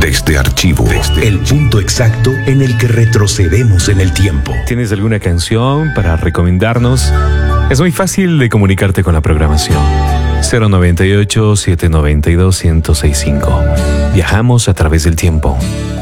Desde Archivo, el punto exacto en el que retrocedemos en el tiempo. ¿Tienes alguna canción para recomendarnos? Es muy fácil de comunicarte con la programación. 098-792-1065. Viajamos a través del tiempo.